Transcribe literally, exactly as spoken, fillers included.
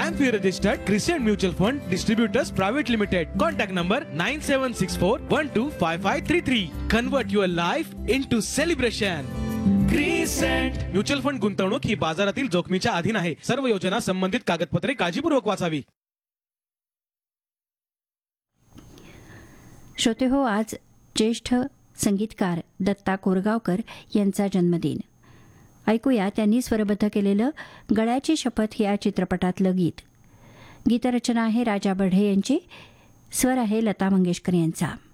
Amphi registered crescent mutual fund distributors private limited. Contact number nine seven six four one two five five three three. Convert your life into celebration. Crescent mutual fund गुंतवणूक ही बाजारातील जोखमीच्या अधीन आहे. सर्व योजना संबंधित कागदपत्रे काळजीपूर्वक वाचावी. श्रोते हो, आज ज्येष्ठ संगीतकार दत्ता कोरगावकर यांचा जन्मदिन. ऐकूया त्यांनी स्वरबद्ध केलेलं गळ्याची शपथ या चित्रपटातलं गीत. गीतरचना आहे राजा बढे यांची, स्वर आहे लता मंगेशकर यांचा.